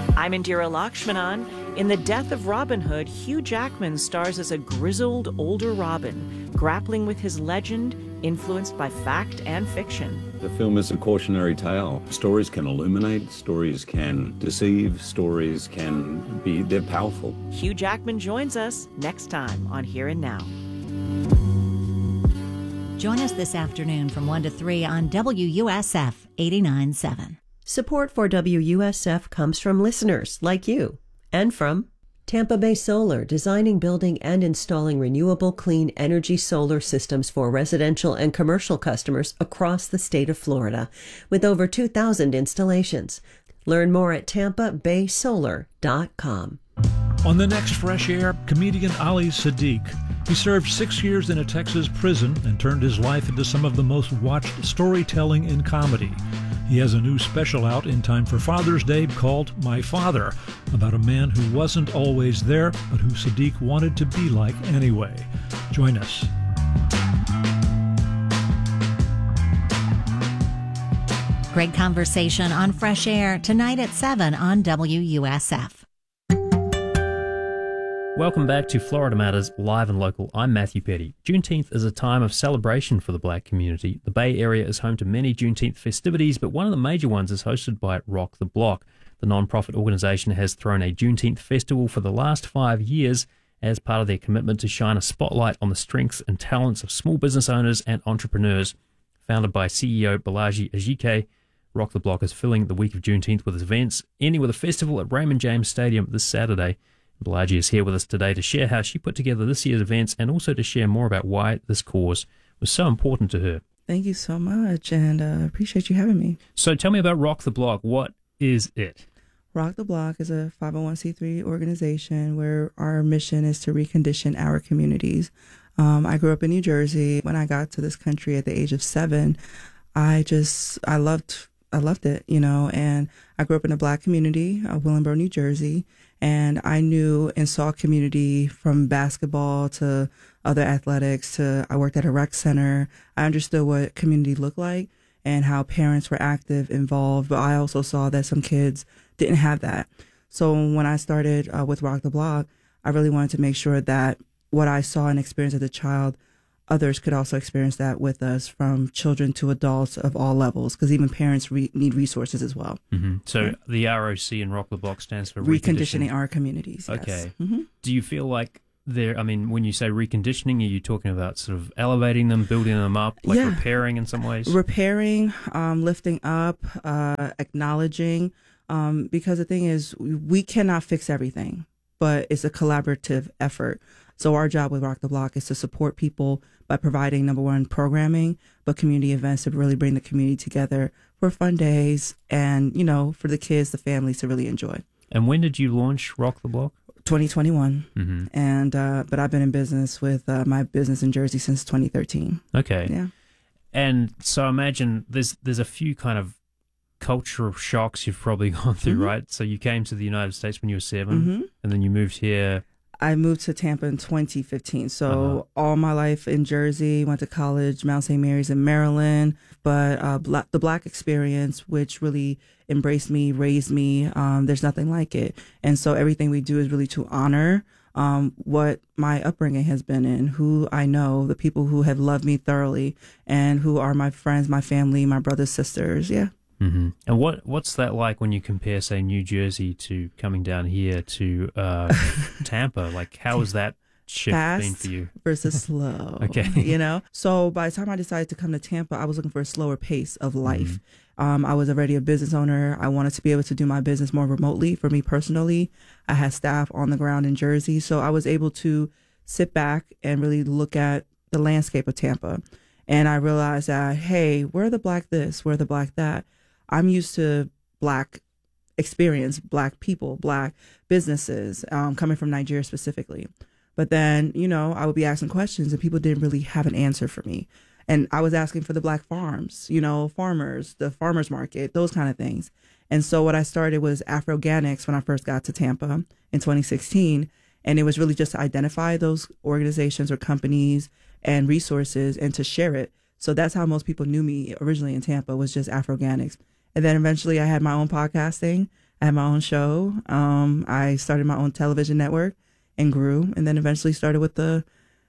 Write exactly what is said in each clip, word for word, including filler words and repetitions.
I'm Indira Lakshmanan. In The Death of Robin Hood, Hugh Jackman stars as a grizzled older Robin, grappling with his legend, influenced by fact and fiction. The film is a cautionary tale. Stories can illuminate, stories can deceive, stories can be, they're powerful. Hugh Jackman joins us next time on Here and Now. Join us this afternoon from one to three on W U S F eighty-nine point seven. Support for W U S F comes from listeners like you and from Tampa Bay Solar, designing, building, and installing renewable clean energy solar systems for residential and commercial customers across the state of Florida, with over two thousand installations. Learn more at tampa bay solar dot com. On the next Fresh Air, comedian Ali Sadiq. He served six years in a Texas prison and turned his life into some of the most watched storytelling in comedy. He has a new special out in time for Father's Day called My Father, about a man who wasn't always there, but who Sadiq wanted to be like anyway. Join us. Great conversation on Fresh Air tonight at seven on W U S F. Welcome back to Florida Matters, live and local. I'm Matthew Petty. Juneteenth is a time of celebration for the black community. The Bay Area is home to many Juneteenth festivities, but one of the major ones is hosted by Rock the Block. The non-profit organisation has thrown a Juneteenth festival for the last five years as part of their commitment to shine a spotlight on the strengths and talents of small business owners and entrepreneurs. Founded by C E O Balaji Ajike, Rock the Block is filling the week of Juneteenth with events, ending with a festival at Raymond James Stadium this Saturday. Balaji is here with us today to share how she put together this year's events and also to share more about why this cause was so important to her. Thank you so much, and uh, appreciate you having me. So tell me about Rock the Block. What is it? Rock the Block is a five oh one c three organization where our mission is to recondition our communities. Um, I grew up in New Jersey. When I got to this country at the age of seven, I just, I loved I loved it, you know, and I grew up in a black community, uh, Willingboro, New Jersey, and I knew and saw community from basketball to other athletics to I worked at a rec center. I understood what community looked like and how parents were active, involved, but I also saw that some kids didn't have that. So when I started uh, with Rock the Block, I really wanted to make sure that what I saw and experienced as a child, others could also experience that with us, from children to adults of all levels, because even parents re- need resources as well. Mm-hmm. So right. The R O C in Rock the Block stands for reconditioning, reconditioning our communities. Yes. Okay. Mm-hmm. Do you feel like there, I mean, when you say reconditioning, are you talking about sort of elevating them, building them up, like yeah. repairing in some ways? Repairing, um, lifting up, uh, acknowledging, um, because the thing is, we cannot fix everything, but it's a collaborative effort. So our job with Rock the Block is to support people by providing, number one, programming, but community events to really bring the community together for fun days and, you know, for the kids, the families to really enjoy. And when did you launch Rock the Block? twenty twenty-one. Mm-hmm. And, uh, but I've been in business with uh, my business in Jersey since twenty thirteen. Okay. Yeah. And so I imagine there's, there's a few kind of cultural shocks you've probably gone through, mm-hmm. right? So you came to the United States when you were seven, mm-hmm. and then you moved here. I moved to Tampa in twenty fifteen. So uh-huh. all my life in Jersey, went to college, Mount Saint Mary's in Maryland. But uh, bla- the Black experience, which really embraced me, raised me, um, there's nothing like it. And so everything we do is really to honor um, what my upbringing has been in, who I know, the people who have loved me thoroughly, and who are my friends, my family, my brothers, sisters. Yeah. Mm-hmm. And what what's that like when you compare, say, New Jersey to coming down here to uh, Tampa? Like, how has that shift Fast been for you? Versus slow. Okay. You know? So by the time I decided to come to Tampa, I was looking for a slower pace of life. Mm-hmm. Um, I was already a business owner. I wanted to be able to do my business more remotely. For me personally, I had staff on the ground in Jersey. So I was able to sit back and really look at the landscape of Tampa. And I realized that, hey, we're the Black this, we're the Black that. I'm used to Black experience, Black people, Black businesses, um, coming from Nigeria specifically. But then, you know, I would be asking questions and people didn't really have an answer for me. And I was asking for the Black farms, you know, farmers, the farmers market, those kind of things. And so what I started was Afro-Organics when I first got to Tampa in twenty sixteen. And it was really just to identify those organizations or companies and resources and to share it. So that's how most people knew me originally in Tampa, was just Afro-Organics. And then eventually I had my own podcasting. I had my own show. Um, I started my own television network and grew, and then eventually started with the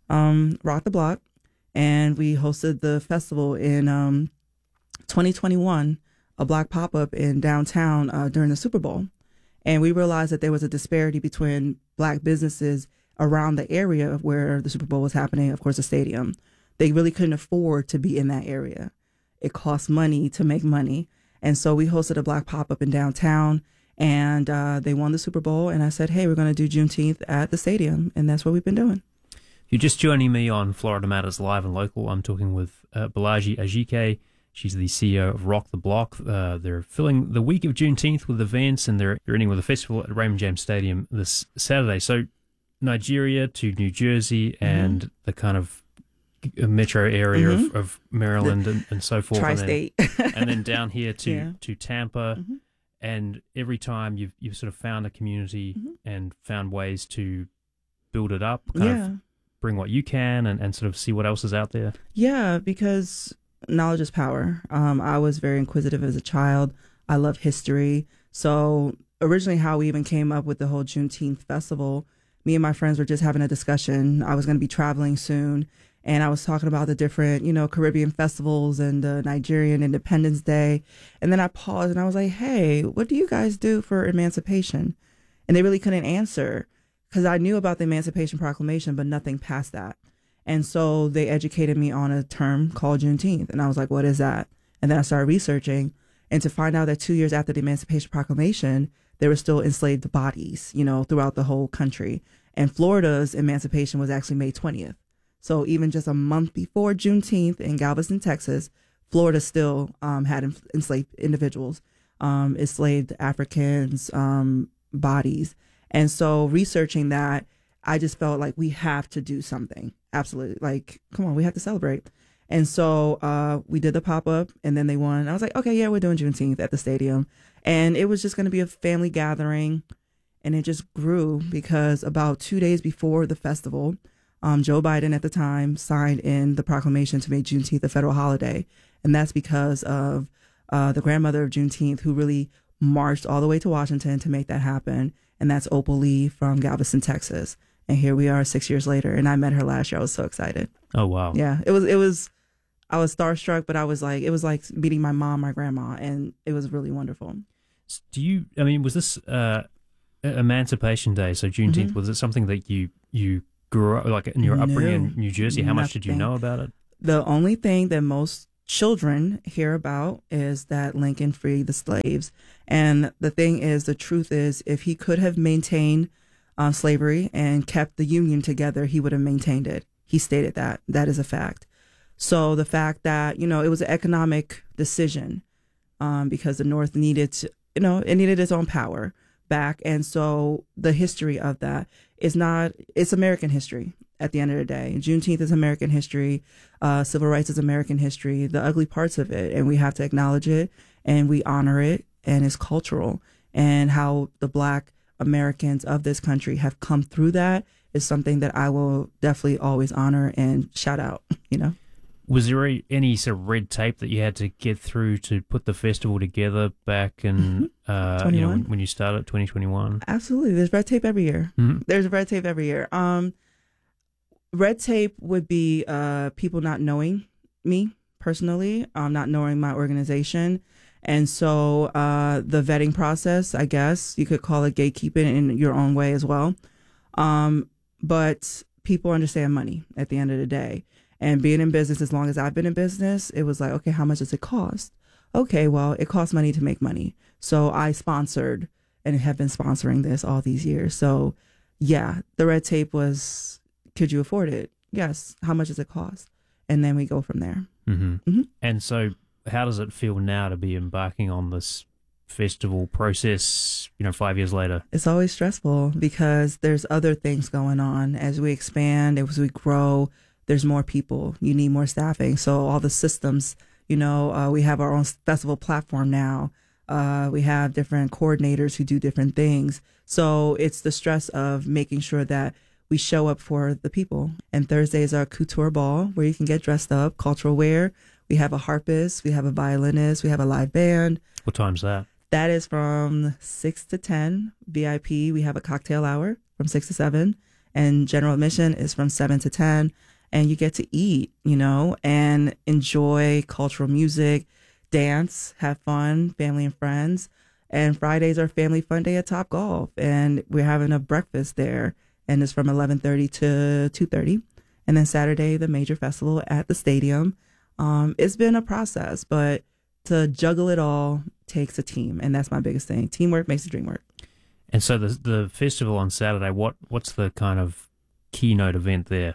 um, Rock the Block. And we hosted the festival in um, twenty twenty-one, a Black pop-up in downtown uh, during the Super Bowl. And we realized that there was a disparity between Black businesses around the area where the Super Bowl was happening, of course, the stadium. They really couldn't afford to be in that area. It cost money to make money. And so we hosted a Black pop-up in downtown, and uh, they won the Super Bowl. And I said, hey, we're going to do Juneteenth at the stadium. And that's what we've been doing. You're just joining me on Florida Matters Live and Local. I'm talking with uh, Balaji Ajike. She's the C E O of Rock the Block. Uh, they're filling the week of Juneteenth with events, and they're ending with a festival at Raymond James Stadium this Saturday. So Nigeria to New Jersey and mm-hmm. the kind of metro area mm-hmm. of, of Maryland and, and so forth. Tri-state. And then, and then down here to, yeah. to Tampa. Mm-hmm. And every time you've, you've sort of found a community mm-hmm. and found ways to build it up, kind yeah. of bring what you can and, and sort of see what else is out there. Yeah, because knowledge is power. Um, I was very inquisitive as a child. I love history. So originally how we even came up with the whole Juneteenth festival, me and my friends were just having a discussion. I was going to be traveling soon, and I was talking about the different, you know, Caribbean festivals and the Nigerian Independence Day. And then I paused and I was like, hey, what do you guys do for emancipation? And they really couldn't answer because I knew about the Emancipation Proclamation, but nothing past that. And so they educated me on a term called Juneteenth. And I was like, what is that? And then I started researching, and to find out that two years after the Emancipation Proclamation, there were still enslaved bodies, you know, throughout the whole country. And Florida's emancipation was actually May twentieth. So even just a month before Juneteenth in Galveston, Texas, Florida still um, had enslaved individuals, um, enslaved Africans, um, bodies. And so researching that, I just felt like we have to do something. Absolutely. Like, come on, we have to celebrate. And so uh, we did the pop-up, and then they won. I was like, okay, yeah, we're doing Juneteenth at the stadium. And it was just going to be a family gathering. And it just grew because about two days before the festival, um, Joe Biden at the time signed in the proclamation to make Juneteenth a federal holiday. And that's because of uh, the grandmother of Juneteenth, who really marched all the way to Washington to make that happen. And that's Opal Lee from Galveston, Texas. And here we are six years later. And I met her last year. I was so excited. Oh, wow. Yeah, it was, it was, I was starstruck, but I was like, it was like meeting my mom, my grandma, and it was really wonderful. Do you, I mean, was this uh, Emancipation Day, so Juneteenth, Mm-hmm. was it something that you, you grew up, like in your upbringing No, in New Jersey? How much did you nothing. know about it? The only thing that most children hear about is that Lincoln freed the slaves. And the thing is, the truth is, if he could have maintained uh, slavery and kept the Union together, he would have maintained it. He stated that. That is a fact. So the fact that, you know, it was an economic decision um, because the North needed to, you know, it needed its own power back. And so the history of that is not, it's American history at the end of the day. Juneteenth is American history. Uh, civil rights is American history, the ugly parts of it. And we have to acknowledge it, and we honor it, and it's cultural. And how the Black Americans of this country have come through that is something that I will definitely always honor and shout out, you know? Was there any sort of red tape that you had to get through to put the festival together back in, uh, you know, when, when you started twenty twenty-one? Absolutely. There's red tape every year. Mm-hmm. There's red tape every year. Um, red tape would be uh, people not knowing me personally, um, not knowing my organization. And so uh, the vetting process, I guess you could call it gatekeeping in your own way as well. Um, but people understand money at the end of the day. And being in business, as long as I've been in business, it was like, okay, how much does it cost? Okay, well, it costs money to make money. So I sponsored and have been sponsoring this all these years. So yeah, the red tape was, could you afford it? Yes. How much does it cost? And then we go from there. Mm-hmm. Mm-hmm. And so how does it feel now to be embarking on this festival process, you know, five years later? It's always stressful because there's other things going on. As we expand, as we grow, there's more people. You need more staffing. So all the systems, you know, uh, we have our own festival platform now. Uh, we have different coordinators who do different things. So it's the stress of making sure that we show up for the people. And Thursday is our couture ball where you can get dressed up, cultural wear. We have a harpist, we have a violinist, we have a live band. What time's that? That is from six to ten. V I P, we have a cocktail hour from six to seven. And general admission is from seven to ten. And you get to eat, you know, and enjoy cultural music, dance, have fun, family and friends. And Fridays are family fun day at Top Golf. And we're having a breakfast there. And it's from eleven thirty to two thirty. And then Saturday, the major festival at the stadium. Um, it's been a process, but to juggle it all takes a team. And that's my biggest thing. Teamwork makes the dream work. And so the the festival on Saturday, what what's the kind of keynote event there?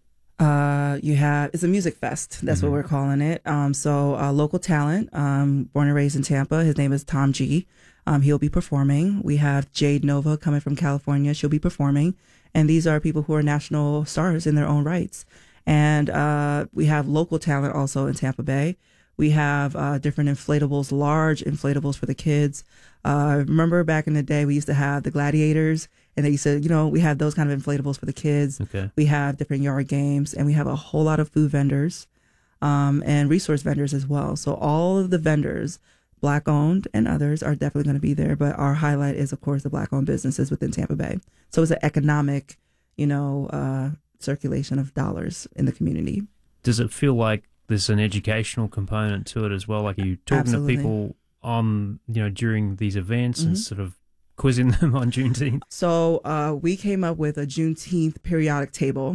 Uh, you have, it's a music fest. That's mm-hmm. what we're calling it. Um, so uh, local talent, um, born and raised in Tampa. His name is Tom G. Um, he'll be performing. We have Jade Nova coming from California. She'll be performing. And these are people who are national stars in their own rights. And uh, we have local talent also in Tampa Bay. We have uh, different inflatables, large inflatables for the kids. Uh, remember back in the day, we used to have the gladiators, and they used to, you know, we have those kind of inflatables for the kids. Okay. We have different yard games, and we have a whole lot of food vendors um, and resource vendors as well. So all of the vendors, Black owned and others, are definitely going to be there. But our highlight is, of course, the Black owned businesses within Tampa Bay. So it's an economic, you know, uh, circulation of dollars in the community. Does it feel like there's an educational component to it as well? Like, are you talking Absolutely. to people on, you know, during these events Mm-hmm. and sort of quizzing them on Juneteenth? So uh, we came up with a Juneteenth periodic table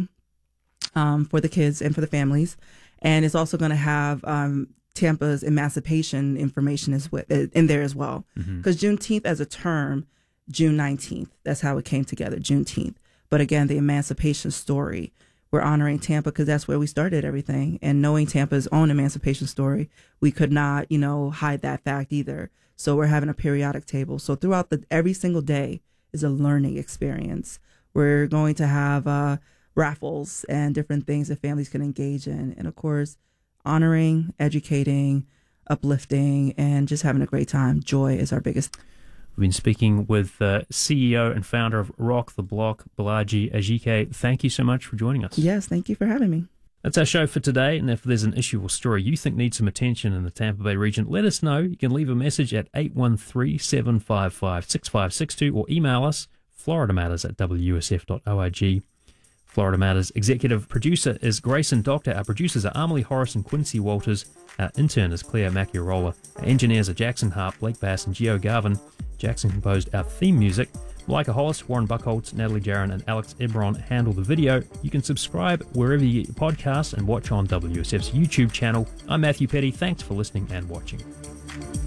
um, for the kids and for the families. And it's also going to have um, Tampa's emancipation information is in there as well. Because mm-hmm. Juneteenth as a term, June nineteenth, that's how it came together, Juneteenth. But again, the emancipation story, we're honoring Tampa because that's where we started everything. And knowing Tampa's own emancipation story, we could not, you know, hide that fact either. So we're having a periodic table. So throughout the every single day is a learning experience. We're going to have uh, raffles and different things that families can engage in. And of course, honoring, educating, uplifting, and just having a great time. Joy is our biggest. We've been speaking with uh, C E O and founder of Rock the Block, Balaji Ajike. Thank you so much for joining us. Yes, thank you for having me. That's our show for today, and if there's an issue or story you think needs some attention in the Tampa Bay region, let us know. You can leave a message at eight one three, seven five five, six five six two or email us, florida matters at w s f dot org. Florida Matters executive producer is Grayson Doctor. Our producers are Amelie Horace and Quincy Walters. Our intern is Claire Macchiarola. Our engineers are Jackson Harp, Blake Bass, and Gio Garvin. Jackson composed our theme music. Malika Hollis, Warren Buckholtz, Natalie Jaron, and Alex Ebron handle the video. You can subscribe wherever you get your podcasts and watch on W S F's YouTube channel. I'm Matthew Petty. Thanks for listening and watching.